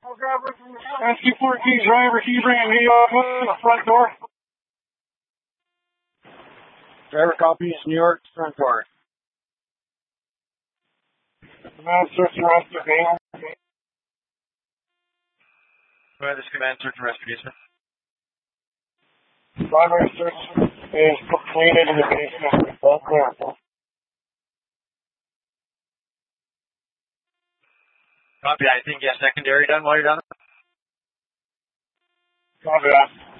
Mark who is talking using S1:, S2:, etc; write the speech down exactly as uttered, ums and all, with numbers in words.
S1: S Q fourteen driver, can you bring a New York to the front door? Driver copies New York front door. Command search and rescue vehicle.
S2: Go ahead, this command search and rescue, sir.
S1: Primary search is completed in the basement. All clear.
S2: Copy that. I think you have secondary done while you're done.
S1: Copy that.